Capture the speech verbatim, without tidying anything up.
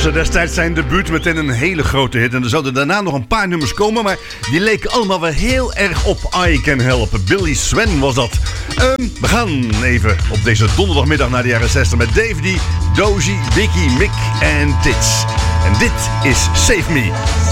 Destijds zijn debuut meteen een hele grote hit. En er zouden daarna nog een paar nummers komen, maar die leken allemaal wel heel erg op I Can Help. Billy Swan was dat. Um, we gaan even op deze donderdagmiddag naar de jaren zestig met Dave D, Dozy, Vicky, Mick en Tits. En dit is Save Me.